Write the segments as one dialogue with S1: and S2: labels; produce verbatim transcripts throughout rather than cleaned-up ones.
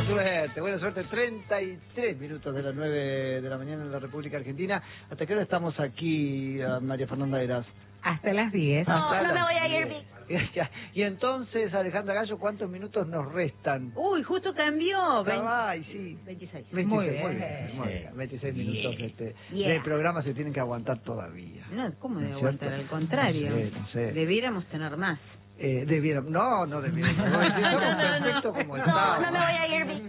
S1: suerte, buena suerte. treinta y tres minutos de las nueve de la mañana en la República Argentina. ¿Hasta qué hora estamos aquí, María Fernanda Heras?
S2: Hasta las diez.
S3: No, no me voy a ir.
S1: Y entonces, Alejandra Gallo, ¿cuántos minutos nos restan?
S2: Uy, justo cambió.
S1: Ay, sí.
S2: veintiséis.
S1: veintiséis,
S2: Muy
S1: muy
S2: bien.
S1: bien, muy bien. veintiséis
S2: Bien.
S1: minutos este,
S2: Yeah.
S1: de programa se tienen que aguantar todavía.
S2: No, ¿cómo de
S1: ¿No es
S2: aguantar?
S1: cierto?
S2: Al contrario.
S1: No sé, no sé.
S2: Debiéramos tener más.
S1: Eh, debiéramos, no, no debiéramos. No, estamos
S3: No, no, no.
S1: perfectos como
S3: No,
S1: estamos.
S3: no me voy a ir.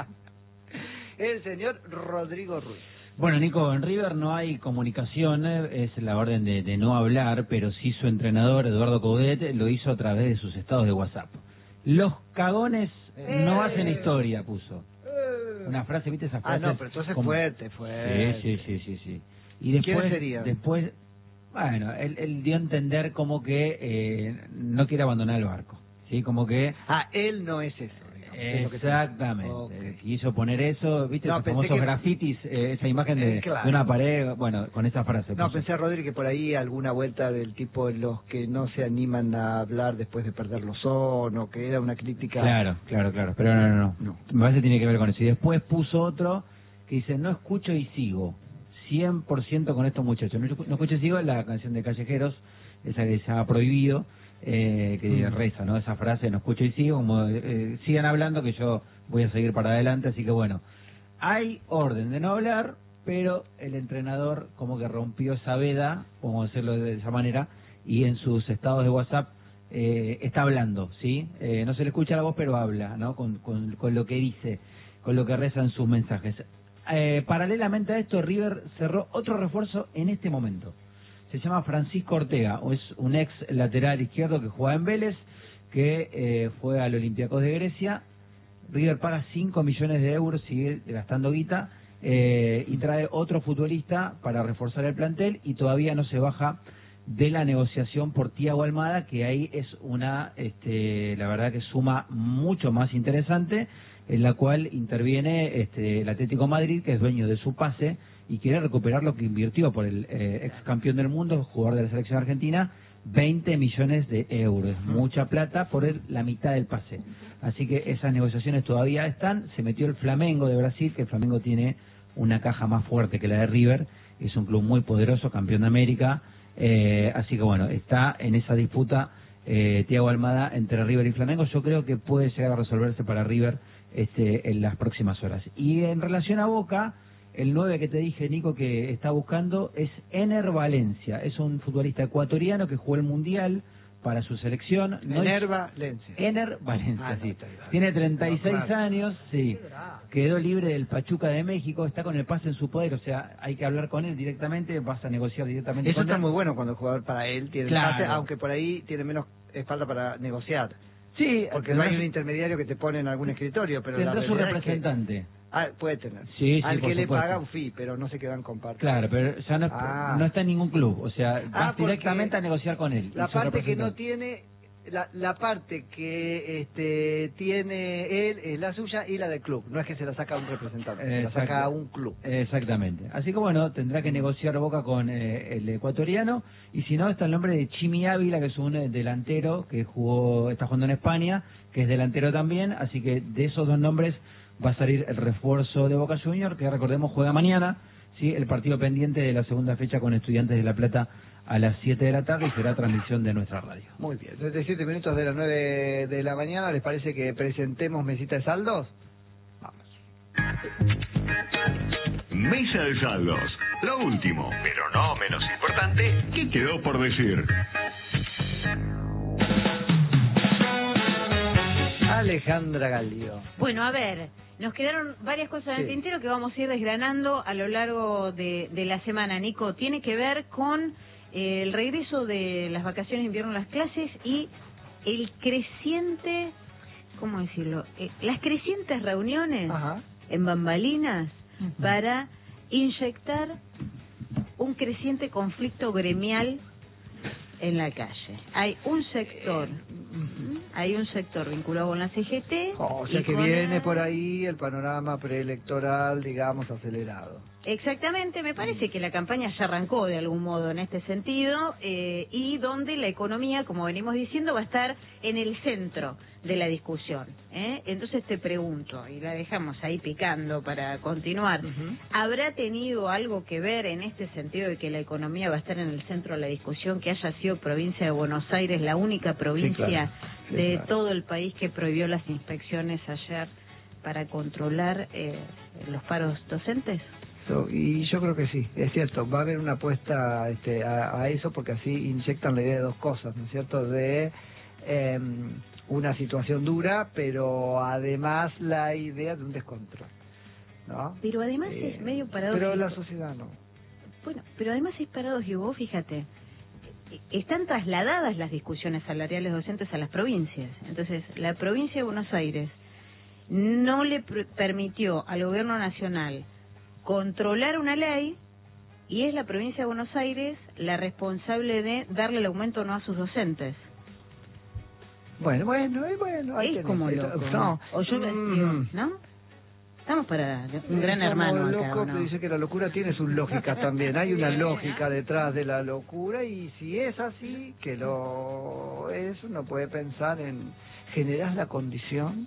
S1: El señor Rodrigo Ruiz.
S4: Bueno, Nico, en River no hay comunicación, eh, es la orden de, de no hablar, pero sí su entrenador, Eduardo Coudet, lo hizo a través de sus estados de WhatsApp. Los cagones eh, no hacen historia, puso. Una frase, ¿viste esa
S1: Ah,
S4: frase?
S1: no, pero entonces fuerte, fuerte.
S4: Sí, sí, sí, sí, sí. Y después,
S1: ¿Quiénes serían?
S4: Después, bueno, él, él dio a entender como que eh, no quiere abandonar el barco, ¿sí? Como que...
S1: Ah, él no es eso. Es lo que te-
S4: Exactamente,
S1: Okay.
S4: quiso poner eso, viste,
S1: No,
S4: esos
S1: pensé
S4: famosos
S1: que-
S4: grafitis, eh, esa imagen de,
S1: Eh, claro.
S4: de una pared, bueno, con esa frase.
S1: No,
S4: puso.
S1: pensé, Rodri, que por ahí alguna vuelta del tipo los que no se animan a hablar después de perderlo son, o que era una crítica...
S4: Claro, claro, claro, pero no, no, no,
S1: No.
S4: me parece que tiene que ver con eso. Y después puso otro que dice, no escucho y sigo, cien por ciento con estos muchachos. No, escu- no escucho y sigo, la canción de Callejeros, esa que se ha prohibido, eh, que
S1: Mm.
S4: reza, ¿no? Esa frase, no escucho y sigo, como eh, sigan hablando que yo voy a seguir para adelante, así que bueno, hay orden de no hablar, pero el entrenador como que rompió esa veda, vamos a decirlo de esa manera, y en sus estados de WhatsApp eh, está hablando, ¿sí? Eh, no se le escucha la voz, pero habla, ¿no? Con, con, con lo que dice, con lo que reza en sus mensajes. Eh, paralelamente a esto, River cerró otro refuerzo en este momento. Se llama Francisco Ortega, o es un ex lateral izquierdo que juega en Vélez, que eh, fue al Olympiacos de Grecia. River paga cinco millones de euros, sigue gastando guita, eh, y trae otro futbolista para reforzar el plantel, y todavía no se baja de la negociación por Thiago Almada, que ahí es una, este, la verdad que suma mucho más interesante, en la cual interviene este, el Atlético Madrid, que es dueño de su pase, y quiere recuperar lo que invirtió por el eh, ex campeón del mundo, jugador de la selección argentina, veinte millones de euros, mucha plata por el, la mitad del pase. Así que esas negociaciones todavía están. Se metió el Flamengo de Brasil, que el Flamengo tiene una caja más fuerte que la de River, es un club muy poderoso, campeón de América, eh, así que bueno, está en esa disputa eh, Thiago Almada entre River y Flamengo. Yo creo que puede llegar a resolverse para River este, en las próximas horas. Y en relación a Boca, el nueve que te dije, Nico, que está buscando es Ener Valencia. Es un futbolista ecuatoriano que jugó el Mundial para su selección. No
S1: Ener
S4: hizo-
S1: Valencia.
S4: Ener Valencia,
S1: Ah, no,
S4: sí.
S1: está bien.
S4: Tiene treinta y seis
S1: No, claro.
S4: años, sí. Quedó libre del Pachuca de México, está con el pase en su poder, o sea, hay que hablar con él directamente, vas a negociar directamente
S1: Eso
S4: con
S1: está
S4: él.
S1: muy bueno cuando el jugador para él tiene el
S4: Claro.
S1: pase, aunque por ahí tiene menos espalda para negociar.
S4: Sí,
S1: Porque no hay un
S4: tendrá-
S1: intermediario que te pone en algún escritorio, pero la
S4: tendrá su
S1: realidad es que-
S4: representante.
S1: Ah, puede tener.
S4: Sí, sí,
S1: Al
S4: por
S1: que le
S4: supuesto.
S1: paga un fee, pero no se quedan con parte.
S4: Claro, pero ya no,
S1: Ah.
S4: no está en ningún club, o sea,
S1: Ah,
S4: vas
S1: porque
S4: directamente a negociar con él.
S1: La
S4: y su
S1: parte que no
S4: representante.
S1: tiene, la, la parte que este tiene él es la suya y la del club. No es que se la saca a un representante, se la
S4: Exacto.
S1: saca a un club.
S4: Exactamente. Así que bueno, tendrá que negociar Boca con eh, el ecuatoriano, y si no, está el nombre de Chimi Ávila, que es un eh, delantero que jugó, está jugando en España, que es delantero también, así que de esos dos nombres va a salir el refuerzo de Boca Junior, que recordemos juega mañana, sí, el partido pendiente de la segunda fecha con Estudiantes de La Plata a las siete de la tarde, y será transmisión de nuestra radio.
S1: Muy bien, treinta y siete minutos de las nueve de la mañana. ¿Les parece que presentemos mesita de saldos? Vamos.
S5: Mesa de saldos. Lo último, pero no menos importante, ¿qué quedó por decir?
S1: Alejandra Galio.
S2: Bueno, a ver, nos quedaron varias cosas en el
S1: Sí.
S2: tintero que vamos a ir desgranando a lo largo de, de la semana. Nico, tiene que ver con eh, el regreso de las vacaciones de invierno a las clases y el creciente, ¿cómo decirlo? Eh, las crecientes reuniones
S1: Ajá.
S2: en bambalinas
S1: Ujú.
S2: para inyectar un creciente conflicto gremial en la calle. Hay un sector hay un sector vinculado con la C G T.
S1: O sea
S2: y
S1: que
S2: con
S1: viene
S2: el...
S1: por ahí el panorama preelectoral, digamos, acelerado.
S2: Exactamente, me parece que la campaña ya arrancó de algún modo en este sentido, eh, y donde la economía, como venimos diciendo, va a estar en el centro de la discusión, ¿eh? Entonces te pregunto, y la dejamos ahí picando para continuar,
S1: Uh-huh.
S2: ¿habrá tenido algo que ver en este sentido de que la economía va a estar en el centro de la discusión, que haya sido provincia de Buenos Aires la única provincia
S1: Sí, claro. Sí,
S2: de
S1: claro.
S2: todo el país que prohibió las inspecciones ayer para controlar eh, los paros docentes?
S1: So, y yo creo que sí, es cierto, va a haber una apuesta este, a, a eso porque así inyectan la idea de dos cosas, ¿no es cierto? De eh, una situación dura, pero además la idea de un descontrol, ¿no?
S2: Pero además
S1: Eh,
S2: es medio paradójico.
S1: Pero la sociedad no.
S2: Bueno, pero además es paradójico, vos fíjate, están trasladadas las discusiones salariales docentes a las provincias. Entonces, la provincia de Buenos Aires no le pr- permitió al gobierno nacional controlar una ley, y es la provincia de Buenos Aires la responsable de darle el aumento o no a sus docentes.
S1: Bueno, bueno, eh, bueno. ahí
S2: Es
S1: tenés.
S2: como
S1: Esto-
S2: loco,
S1: no.
S2: o yo les
S1: Mm.
S2: digo, ¿no? Estamos para un gran
S1: Es como
S2: hermano acá,
S1: loco,
S2: ¿o
S1: pero
S2: no?
S1: dice que la locura tiene sus lógicas también. Hay una lógica detrás de la locura, y si es así, que lo es, uno puede pensar en generas la condición,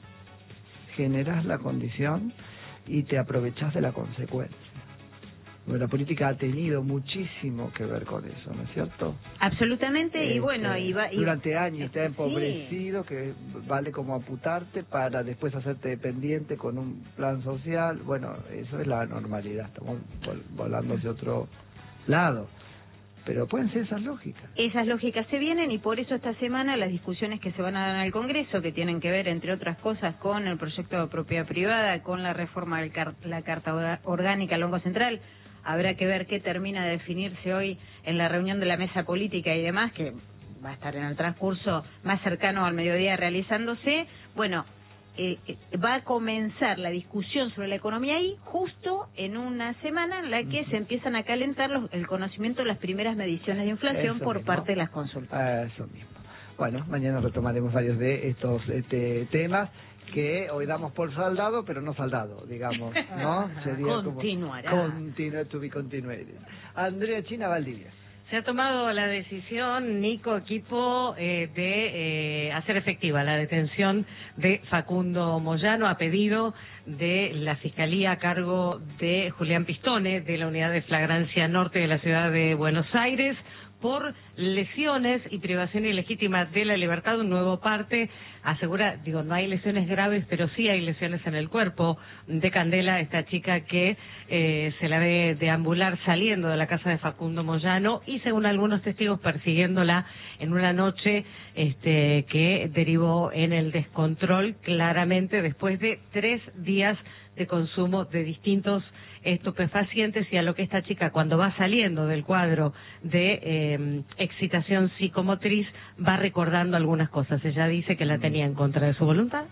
S1: generas la condición y te aprovechás de la consecuencia. Bueno, la política ha tenido muchísimo que ver con eso, ¿no es cierto?
S2: Absolutamente, y
S1: Este,
S2: bueno, y va, y-
S1: durante años te ha
S2: Sí.
S1: empobrecido, que vale como amputarte para después hacerte dependiente con un plan social. Bueno, eso es la normalidad, estamos vol- volando hacia otro lado, pero pueden ser esas lógicas.
S2: Esas lógicas se vienen, y por eso esta semana las discusiones que se van a dar en el Congreso, que tienen que ver, entre otras cosas, con el proyecto de propiedad privada, con la reforma de la Carta Orga- Orgánica al Banco Central. Habrá que ver qué termina de definirse hoy en la reunión de la mesa política y demás, que va a estar en el transcurso más cercano al mediodía realizándose. Bueno, eh, eh, va a comenzar la discusión sobre la economía ahí, justo en una semana en la que
S1: Ujú.
S2: se empiezan a calentar los, el conocimiento de las primeras mediciones de inflación
S1: Eso
S2: por
S1: mismo.
S2: parte de las consultas.
S1: Ah, Eso mismo. Bueno, mañana retomaremos varios de estos este, temas que hoy damos por saldado, pero no saldado, digamos, ¿no?
S2: Continuará.
S1: Como continue to be continued. Andrea China Valdivia.
S3: Se ha tomado la decisión, Nico, equipo, eh, de eh, hacer efectiva la detención de Facundo Moyano a pedido de la Fiscalía a cargo de Julián Pistone, de la Unidad de Flagrancia Norte de la Ciudad de Buenos Aires, por lesiones y privación ilegítima de la libertad. Un nuevo parte asegura, digo, no hay lesiones graves, pero sí hay lesiones en el cuerpo de Candela, esta chica que eh, se la ve deambular saliendo de la casa de Facundo Moyano y, según algunos testigos, persiguiéndola en una noche este, que derivó en el descontrol, claramente después de tres días de consumo de distintos estupefacientes, y a lo que esta chica, cuando va saliendo del cuadro de eh, excitación psicomotriz, va recordando algunas cosas. Ella dice que la tenía en contra de su voluntad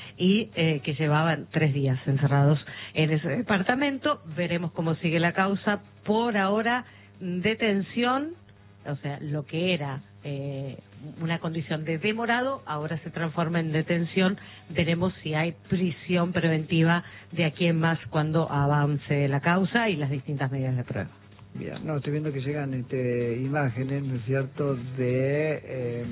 S3: y eh, que llevaban tres días encerrados en ese departamento. Veremos cómo sigue la causa. Por ahora, detención, o sea, lo que era eh, una condición de demorado, ahora se transforma en detención. Veremos si hay prisión preventiva de aquí en más cuando avance la causa y las distintas medidas de prueba.
S1: Bien, no, estoy viendo que llegan este, imágenes, ¿no es cierto?, de eh,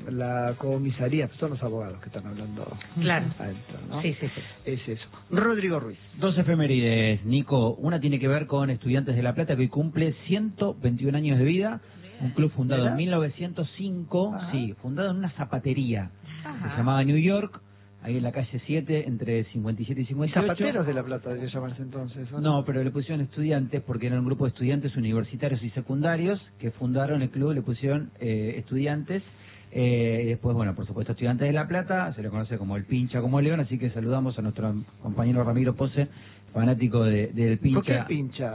S1: la comisaría. Son los abogados que están hablando
S3: Claro.
S1: adentro, ¿no?
S3: Sí, sí, sí.
S1: Es eso. Rodrigo Ruiz.
S4: Dos efemérides, Nico. Una tiene que ver con Estudiantes de La Plata, que hoy cumple ciento veintiún años de vida. Un club fundado
S1: ¿Verdad?
S4: en mil novecientos cinco,
S1: Ajá.
S4: sí, fundado en una zapatería.
S2: Ajá.
S4: Se llamaba New York, ahí en la calle siete, entre cincuenta y siete y cincuenta y ocho.
S1: Zapateros de La Plata debería llamarse entonces, ¿o
S4: No, pero le pusieron estudiantes porque eran un grupo de estudiantes universitarios y secundarios que fundaron el club, le pusieron eh, estudiantes. Eh, y después, bueno, por supuesto, Estudiantes de La Plata, se le conoce como el Pincha, como el León, así que saludamos a nuestro compañero Ramiro Pose, fanático de, del Pincha.
S1: ¿Por qué pincha?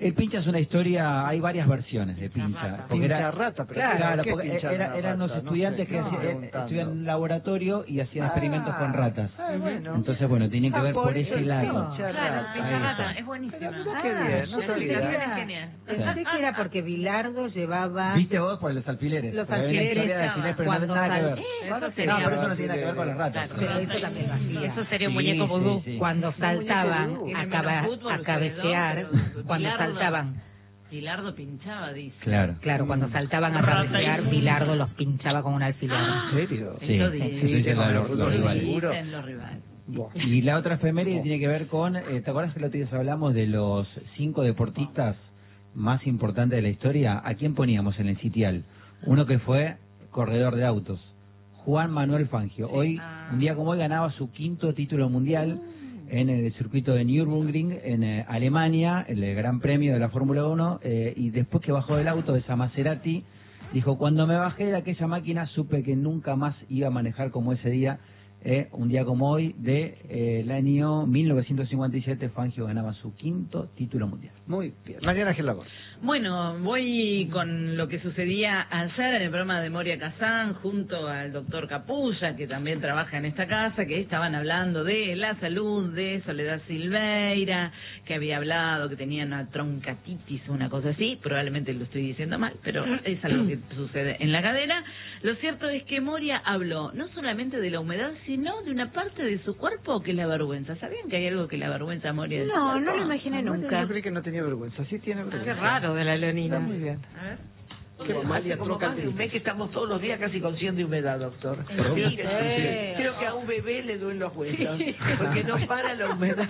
S4: El Pincha es una historia, hay varias versiones de Pincha. Porque
S1: Pincha
S4: era,
S1: rata, pero
S4: claro,
S1: ¿qué
S4: porque
S1: pinchar
S4: era-
S1: una
S4: eran unos
S1: rata? No
S4: estudiantes
S1: sé,
S4: que
S1: no,
S4: hacían-
S1: preguntando.
S4: estudiaban en un laboratorio y hacían experimentos con ratas.
S1: Ah, bueno.
S4: Entonces, bueno, tiene que
S1: Ah,
S4: ver
S1: por
S4: por
S1: eso
S4: ese
S1: el
S4: lado.
S1: pincha
S2: Claro,
S1: rata.
S2: Pincha
S4: Ahí
S2: Rata,
S4: está.
S2: es buenísima.
S1: Pero mira qué bien, no
S2: la
S1: sabía.
S2: explicación es genial.
S6: Pensé que era porque Bilardo llevaba...
S4: ¿Viste vos por los alfileres?
S6: Los
S4: Porque había una
S6: alfileres
S4: historia de alfiler, pero no
S6: cuando
S4: tiene nada que
S6: sal-
S4: ver.
S6: Eh,
S3: Eso
S4: No,
S3: sería
S4: pero eso no tiene nada que ver con las ratas.
S6: Pero eso también lo hacía.
S3: Eso sería un
S4: Sí,
S3: muñeco
S4: sí,
S3: vudú.
S4: sí.
S6: Cuando saltaban
S1: vudú.
S6: a,
S7: Tiene
S6: caba-
S7: menos fútbol,
S6: a
S7: ustedes
S6: cabecear,
S7: dos, pero
S6: cuando
S7: Bilardo-
S6: saltaban,
S7: Bilardo pinchaba, dice.
S4: Claro.
S6: claro, cuando saltaban a
S7: Rata y
S6: cabecear,
S7: fútbol.
S6: Bilardo los pinchaba con un alfiler.
S1: ¿En serio?
S4: Sí,
S7: Eso
S4: sí,
S7: dice.
S4: eso dice la- los, los rivales.
S1: Seguro.
S7: Dicen los rivales.
S1: Buah.
S4: Y la otra efeméride tiene que ver con, eh, ¿te acuerdas que el otro día hablamos de los cinco deportistas más importantes de la historia? ¿A quién poníamos en el sitial? Uno que fue corredor de autos, Juan Manuel Fangio. Hoy, un día como hoy, ganaba su quinto título mundial en el circuito de Nürburgring, en eh, Alemania, el Gran Premio de la Fórmula uno, eh, y después que bajó del auto de esa Maserati, dijo, cuando me bajé de aquella máquina supe que nunca más iba a manejar como ese día. Eh, un día como hoy, de eh, el año mil novecientos cincuenta y siete, Fangio ganaba su quinto título mundial.
S1: Muy bien. Mariana Gelabor.
S7: Bueno, voy con lo que sucedía ayer en el programa de Moria Kazán junto al doctor Capulla, que también trabaja en esta casa, que estaban hablando de la salud de Soledad Silveira, que había hablado que tenía una troncatitis o una cosa así, probablemente lo estoy diciendo mal, pero es algo que sucede en la cadera. Lo cierto es que Moria habló no solamente de la humedad, sino de una parte de su cuerpo que es la vergüenza. ¿Sabían que hay algo que la vergüenza a Moria? de su
S2: No,
S7: cuerpo?
S2: no lo imaginé nunca.
S1: Yo creí que no tenía vergüenza. Sí tiene vergüenza.
S3: Qué raro de la leonina.
S1: Está muy bien.
S7: A ver.
S1: Qué
S8: Hace como más de un mes que estamos todos los días casi con cien de humedad, doctor. Creo que,
S1: Sí.
S8: creo que a un bebé le duelen los huesos, porque no para la humedad.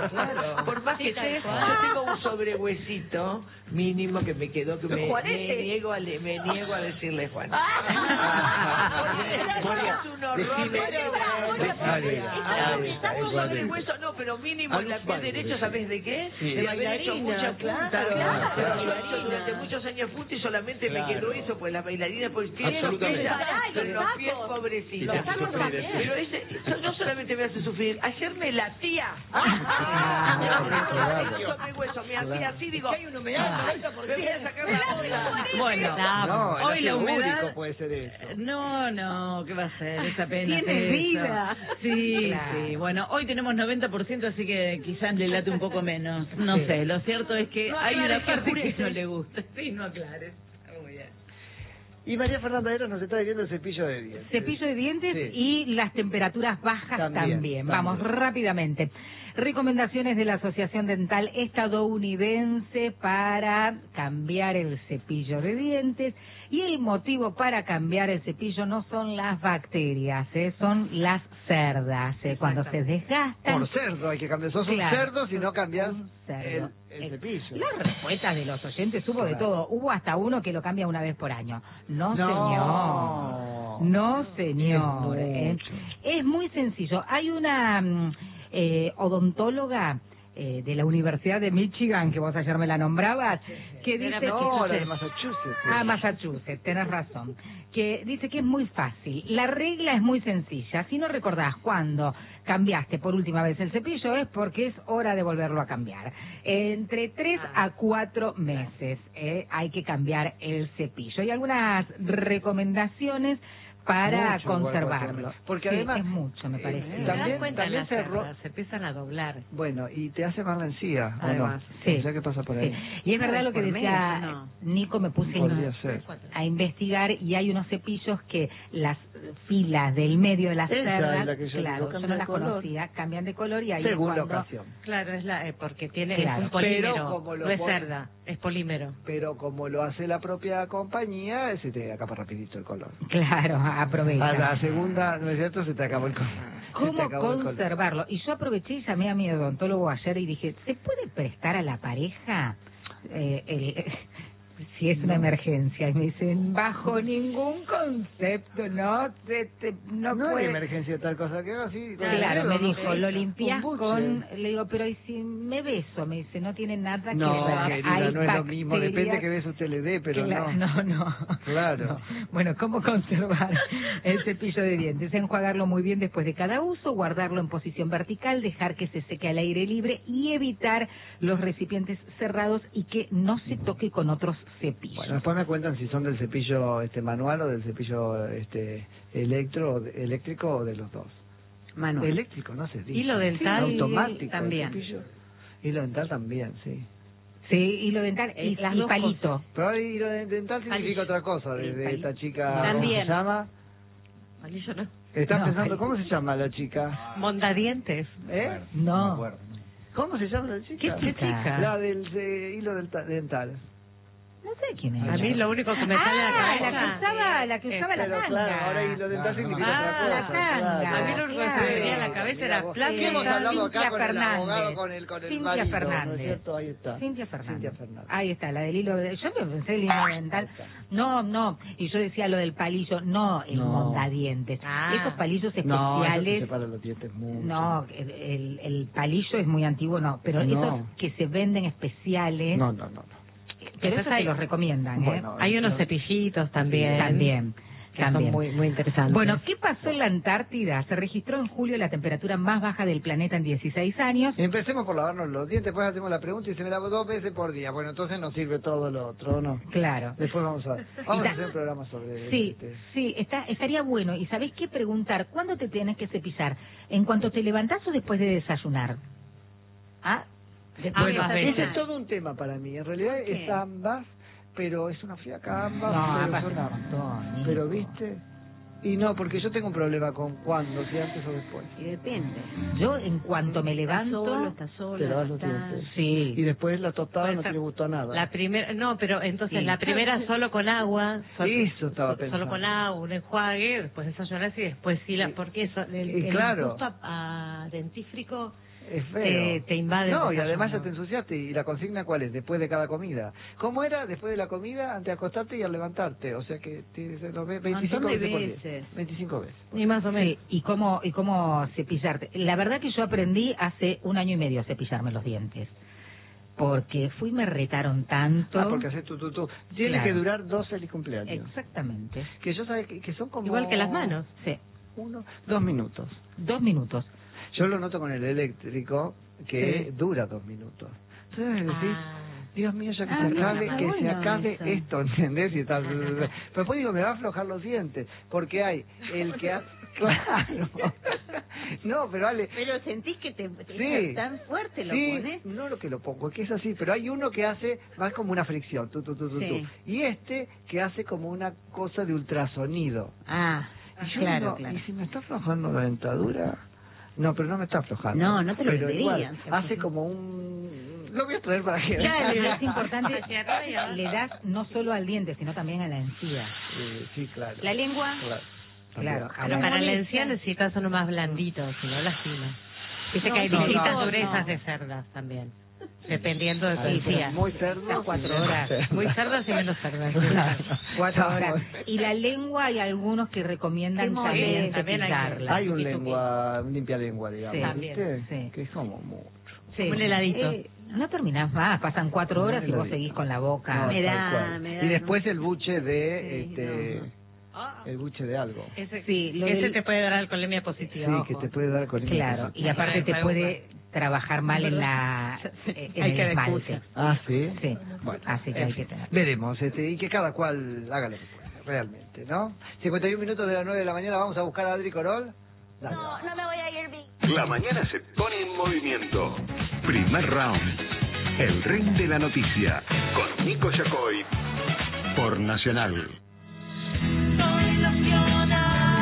S8: Por más que sea, yo tengo un sobrehuesito mínimo que me quedó, que me, me niego a le- me niego a decirle Juan.
S1: Moria,
S8: Es un horror.
S1: decime-
S8: Decime-
S1: Ay,
S8: Está
S1: ay,
S8: un
S1: igual
S8: sobrehueso, no, pero mínimo en la
S1: Algo
S8: pie
S1: válido,
S8: derecho,
S1: sí.
S8: ¿sabes de qué?
S1: Sí.
S8: De haber hecho
S6: Bailarina,
S8: mucha punta.
S6: claro,
S1: claro.
S8: Yo he hecho durante muchos años punta y solamente me
S1: Claro.
S8: quedó eso, pues las bailarinas, porque tienen los
S1: Absolutamente.
S8: pies,
S2: Ay,
S8: son
S2: los
S8: los pies
S2: tacos.
S8: pobrecitos.
S2: Los tacos también.
S8: Pero ese, eso no solamente me hace sufrir, ayer me latía.
S1: Ah, claro.
S8: Eso me hueso, me hacía
S1: Claro.
S8: así, digo, hay una humedad, me voy a sacar la bola.
S7: Bueno,
S1: No, el
S7: hoy la
S1: ácido
S7: humedad...
S1: úrico puede ser eso.
S7: No, no, ¿qué va a ser? Esa pena.
S2: Tiene vida.
S7: Sí,
S6: Claro.
S7: sí. Bueno, hoy tenemos noventa por ciento, así que quizás le late un poco menos. No
S1: Sí.
S7: sé, lo cierto es que
S8: No
S7: hay una
S8: aclares,
S7: parte que
S8: oscureces.
S7: no le gusta. Sí, no aclares. Muy bien.
S1: Y María Fernanda Eros nos está diciendo el cepillo de dientes.
S6: Cepillo de dientes
S1: Sí.
S6: y las temperaturas bajas
S1: También,
S6: también. Vamos
S1: también.
S6: rápidamente. Recomendaciones de la Asociación Dental Estadounidense para cambiar el cepillo de dientes. Y el motivo para cambiar el cepillo no son las bacterias, ¿eh? Son las cerdas. ¿eh? Cuando se desgastan.
S1: Por cerdo hay que cambiar. Sos un
S6: Claro.
S1: cerdo si no cambias
S6: Un cerdo.
S1: el, el
S6: Eh,
S1: cepillo.
S6: Las respuestas de los oyentes hubo de
S1: Claro.
S6: todo. Hubo hasta uno que lo cambia una vez por año. No,
S1: No.
S6: señor. No, señor.
S1: Es
S6: ¿eh?
S1: mucho.
S6: Es muy sencillo. Hay una mm, eh, odontóloga eh, de la Universidad de Michigan, que vos ayer me la nombrabas, que dice
S1: No,
S6: que...
S1: la de Massachusetts.
S6: Ah, Massachusetts, tenés razón. Que dice que es muy fácil. La regla es muy sencilla. Si no recordás cuándo cambiaste por última vez el cepillo, es porque es hora de volverlo a cambiar. Entre tres a cuatro meses eh, hay que cambiar el cepillo. Hay algunas recomendaciones para
S1: Mucho, igual,
S6: conservarlo.
S1: cuatro meses. Porque
S6: Sí,
S1: además,
S6: es mucho, me
S1: eh,
S6: parece.
S3: Se
S1: También-
S3: dan cuenta
S1: también
S3: las
S1: se ro-
S3: cerdas, se empiezan a doblar.
S1: Bueno, y te hace mal la encía, ¿o no?
S3: Además,
S6: sí.
S1: O sea, ¿qué pasa por
S6: Sí.
S1: ahí?
S6: Y es verdad lo que
S3: Por
S6: decía
S3: mes, ¿no?
S6: Nico, me puse
S1: Podría
S6: a-
S1: ser.
S6: a investigar y hay unos cepillos que las filas del medio de las
S1: Esa es
S6: cerdas,
S1: la que yo
S6: claro,
S1: digo,
S6: yo
S1: cambia
S6: no
S1: de
S6: las
S1: color.
S6: conocía, cambian de color y ahí es
S1: Según la
S6: cuando-
S1: ocasión.
S3: Claro, es la, eh, porque tiene
S6: Claro.
S3: es un polímero,
S1: Pero como lo
S3: no es
S1: pone-
S3: cerda, es polímero.
S1: Pero como lo hace la propia compañía, se te acaba rapidito el color.
S6: Claro, aprovecha.
S1: A la segunda, ¿no es cierto? Se te acabó el color. Se te
S6: ¿Cómo
S1: acabó el color.
S6: conservarlo? Y yo aproveché y llamé a mi odontólogo ayer y dije, ¿se puede prestar a la pareja eh, el, si es una
S1: No.
S6: emergencia. Y me dicen, bajo ningún concepto, no te, te- no,
S1: No hay
S6: puede.
S1: emergencia tal cosa que haga así. con el
S6: Claro,
S1: dedo,
S6: me
S1: ¿no?
S6: dijo, lo limpias
S1: Un buche.
S6: con... Le digo, pero ¿y si me beso? Me dice, no tiene nada que
S1: No,
S6: ver.
S1: querida,
S6: Hay
S1: no es lo mismo.
S6: bacterias.
S1: Depende qué beso usted le dé, pero
S6: Claro,
S1: no.
S6: no, no.
S1: Claro.
S6: No. Bueno, ¿cómo conservar el cepillo de dientes? Enjuagarlo muy bien después de cada uso, guardarlo en posición vertical, dejar que se seque al aire libre y evitar los recipientes cerrados y que no se toque con otros cepillos.
S1: Bueno, después me cuentan si son del cepillo este manual o del cepillo este electro, o de- eléctrico o de los dos.
S2: Manuel.
S1: Eléctrico, no se dice.
S3: Hilo dental
S1: Sí, automático.
S2: también.
S1: el cepillo. Hilo dental también, sí.
S6: Sí, hilo dental y,
S2: Eh, las
S6: y
S2: dos
S6: palito.
S1: Pero ahí hilo dental significa
S2: Palillo.
S1: otra cosa. De,
S6: Sí,
S1: de
S6: palillo.
S1: esta chica, ¿cómo
S2: También.
S1: se llama?
S3: Palillo no.
S1: ¿Estás
S6: No,
S1: pensando
S6: palillo.
S1: cómo se llama la chica?
S3: Mondadientes.
S1: ¿Eh?
S6: No.
S4: me acuerdo.
S1: ¿Cómo se llama la chica?
S6: ¿Qué chica?
S1: La del eh, hilo delta- dental.
S6: No sé quién es.
S3: A mí lo único que me sale a la
S6: Ah,
S3: cabeza.
S6: la que usaba, la que usaba la
S1: Pero
S6: tanga.
S1: claro, ahora hilo dental
S4: Claro,
S1: significa
S3: no,
S1: otra
S3: ah,
S1: cosa.
S6: la tanga.
S1: claro.
S3: A mí lo único que se me venía a la cabeza
S1: Mira
S3: era
S1: vos.
S3: plata.
S1: Sí, hemos hablado acá
S6: Cintia
S1: con el
S6: Fernández.
S1: abogado, con el, con el
S6: Cintia
S1: marido, ¿no
S6: Fernández.
S1: es cierto? Ahí está.
S6: Cintia Fernández.
S1: Cintia Fernández.
S6: Ahí está, la del hilo. De... Yo me pensé el hilo dental. No, no. Y yo decía lo del palillo. No, el
S1: No.
S6: mondadientes.
S3: Ah.
S6: Esos palillos
S1: No, eso te
S6: especiales.
S1: separa los dientes mucho.
S6: No, el, el, el palillo es muy antiguo, no. Pero
S1: No.
S6: esos que se venden especiales.
S1: No, no, no. no.
S6: Pero
S3: Entonces
S6: eso
S3: hay-
S6: te los recomiendan, ¿eh?
S1: Bueno,
S3: Hay unos
S1: no.
S3: cepillitos también.
S6: También.
S3: Que
S6: También.
S3: son muy, muy interesantes.
S6: Bueno, ¿qué pasó en la Antártida? Se registró en julio la temperatura más baja del planeta en dieciséis años.
S1: Empecemos por lavarnos los dientes, después hacemos la pregunta y se me lavo dos veces por día. Bueno, entonces nos sirve todo lo otro, ¿no?
S6: Claro.
S1: Después vamos a, vamos
S6: Y
S1: a
S6: ta-
S1: hacer un programa sobre
S6: Sí,
S1: este.
S6: sí, está, estaría bueno. ¿Y sabés qué preguntar? ¿Cuándo te tienes que cepillar? ¿En cuanto te levantás o después de desayunar? Ah, después
S3: Ambas
S6: de
S3: veces.
S1: Ese
S6: desayunar.
S1: es todo un tema para mí. En realidad
S2: qué?
S1: es ambas, pero es una fiaca ambas.
S6: No,
S1: pero
S6: ambas
S1: son
S6: es un
S1: ambas.
S6: montón, Nico.
S1: Pero viste, y no, porque yo tengo un problema con cuándo, si antes o después.
S2: Y depende.
S6: Yo en cuanto me
S2: Está
S6: levanto...
S2: solo, está sola.
S1: Te lavas los
S2: está-
S1: dientes.
S6: Sí.
S1: Y después la tostada
S3: Puede
S1: no
S3: ser.
S1: te gustó nada.
S3: La primera, no, pero entonces
S6: Sí.
S3: la primera solo con agua. Solo,
S1: Eso estaba
S3: so-
S1: pensando.
S3: Solo con agua, un enjuague, después desayunas y después sí la,
S1: Sí.
S3: porque eso, el,
S1: Y
S3: el
S1: claro.
S3: gusto a, a dentífrico
S1: Es feo.
S3: te, te invade. el
S1: No, y
S3: desayuno.
S1: además ya te ensuciaste. ¿Y la consigna cuál es? Después de cada comida. ¿Cómo era? Después de la comida, antes de acostarte y al levantarte. O sea que tienes los ve- veinticinco
S2: Montón de
S1: veces por día.
S2: veces.
S1: veinticinco veces.
S3: Y más o menos.
S6: Sí, y cómo, y cómo cepillarte. La verdad que yo aprendí hace un año y medio a cepillarme los dientes. Porque fui, me retaron tanto.
S1: Ah, porque haces tu, tu, tu. Tiene
S6: Claro.
S1: que durar dos feliz cumpleaños.
S6: Exactamente.
S1: Que yo sabes que, que son como...
S3: Igual que las manos.
S6: Sí,
S1: Uno, dos minutos.
S6: dos minutos.
S1: Yo lo noto con el eléctrico, que
S6: Sí.
S1: dura dos minutos. Entonces decís,
S3: Ah.
S1: Dios mío, ya que
S2: Ah,
S1: se
S2: mira,
S1: acabe,
S2: está
S1: que se
S2: bueno
S1: acabe
S2: eso.
S1: esto, ¿entendés? Y tal. Pero después digo, me va a aflojar los dientes, porque hay el que hace... Claro. No, pero Ale...
S2: Pero sentís que te, te
S1: Sí.
S2: es tan fuerte lo
S1: Sí,
S2: pones.
S1: no lo que lo pongo, es que es así, pero hay uno que hace más como una fricción, tu, tu, tu, tu,
S2: Sí.
S1: tu. Y este que hace como una cosa de ultrasonido.
S2: Ah,
S1: Y yo
S2: claro,
S1: digo,
S2: claro.
S1: ¿y si me está aflojando la dentadura? No, pero no me está aflojando.
S2: No, no te lo
S1: Pero igual,
S2: venderían.
S1: hace como un... Lo voy a traer para que...
S6: Claro, es importante,
S3: Hacia arriba y abajo.
S6: le das no solo al diente, sino también a la encía.
S1: Eh, sí, claro.
S2: La lengua.
S1: Claro.
S6: Claro,
S1: También.
S6: a
S3: Pero
S6: la
S3: para la
S6: molestia.
S3: encía necesitas uno más blandito, si no lastima. Dice
S2: No,
S3: que hay
S2: no,
S3: distintas
S2: no,
S3: durezas
S2: no.
S3: de cerdas también, dependiendo de tu
S1: Ay,
S3: encía.
S1: muy cerdo.
S6: Cuatro horas.
S3: Muy cerdas y menos cerdas.
S6: Cuatro horas. Y la lengua hay algunos que recomiendan
S2: Qué
S6: también
S3: molesta, también hay que-
S6: cepillarla.
S1: Hay un
S3: Tuki, tuki.
S1: lengua, un limpia lengua, digamos,
S6: Sí,
S3: también,
S1: ¿viste?
S6: sí.
S1: Que es como mucho.
S6: Sí.
S3: Como un heladito.
S6: Eh, no terminás más, pasan cuatro horas y vos
S1: heladito.
S6: seguís con la boca.
S1: No,
S2: Me
S1: tal
S2: da-
S1: cual.
S2: me da,
S1: Y después el buche de,
S2: Sí,
S1: este,
S2: no,
S1: el buche de algo.
S3: Ese,
S6: Sí, lo
S3: ese
S6: del-
S3: te puede dar alcoholemia positiva.
S1: Sí,
S3: ojo.
S1: que te puede dar con
S6: Claro, y aparte te puede trabajar mal en la eh, en
S3: Hay
S6: el
S3: que
S6: esmalte.
S3: excusa.
S1: Ah, sí.
S6: Sí,
S1: Bueno,
S6: así que
S1: en
S6: hay
S1: fin,
S6: que tener.
S1: veremos, este, y que cada cual haga lo que pueda, realmente, ¿no? cincuenta y un minutos de las nueve de la mañana, vamos a buscar a Adri Corol. Dale.
S2: no, no me voy a ir bien.
S5: La mañana se pone en movimiento. Primer round. El ring de la noticia. Con Nico Yacoy. Por Nacional.
S9: Soy nacional,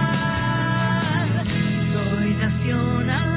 S9: soy nacional.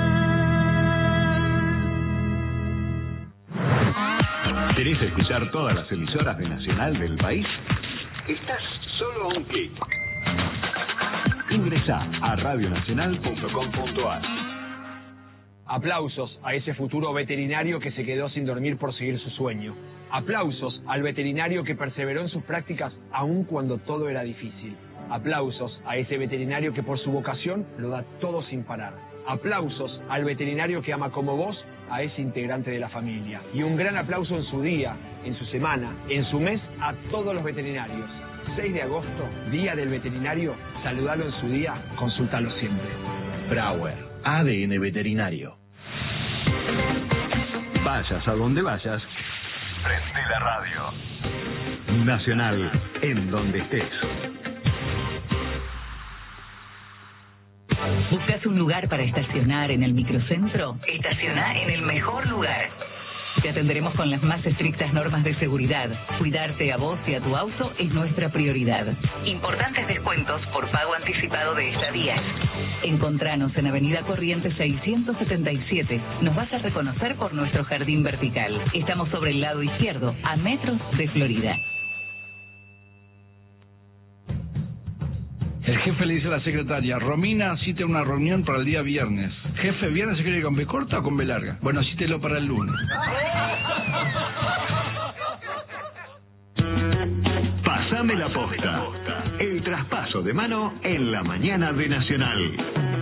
S5: ¿Querés escuchar todas las emisoras de Nacional del país? Estás solo a un clic. Ingresa a radionacional punto com punto ar.
S10: Aplausos a ese futuro veterinario que se quedó sin dormir por seguir su sueño. Aplausos al veterinario que perseveró en sus prácticas aun cuando todo era difícil. Aplausos a ese veterinario que por su vocación lo da todo sin parar. Aplausos al veterinario que ama como vos a ese integrante de la familia. Y un gran aplauso en su día, en su semana, en su mes a todos los veterinarios. seis de agosto, Día del Veterinario. Saludalo en su día, consúltalo siempre.
S5: Brauer, A D N Veterinario. Vayas a donde vayas, prende la radio. Nacional, en donde estés.
S11: ¿Buscas un lugar para estacionar en el microcentro? Estaciona en el mejor lugar. Te atenderemos con las más estrictas normas de seguridad. Cuidarte a vos y a tu auto es nuestra prioridad. Importantes descuentos por pago anticipado de estadías. Encontranos en Avenida Corrientes seiscientos setenta y siete. Nos vas a reconocer por nuestro jardín vertical. Estamos sobre el lado izquierdo, a metros de Florida.
S12: El jefe le dice a la secretaria, Romina, cite una reunión para el día viernes. Jefe, ¿viernes se quiere con B corta o con B larga? Bueno, cítelo para el lunes.
S5: Pásame la posta. El traspaso de mano en la mañana de Nacional.